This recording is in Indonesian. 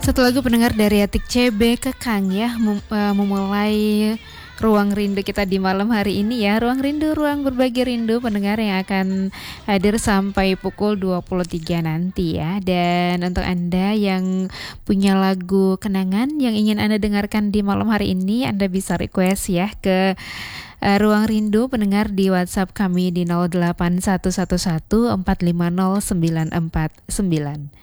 Satu lagu pendengar dari Atik CB Kekang ya, memulai ruang rindu kita di malam hari ini ya. Ruang rindu, ruang berbagi rindu pendengar yang akan hadir sampai pukul 23 nanti ya. Dan untuk Anda yang punya lagu kenangan yang ingin Anda dengarkan di malam hari ini, Anda bisa request ya ke Ruang Rindu pendengar di WhatsApp kami di 08111 450 949.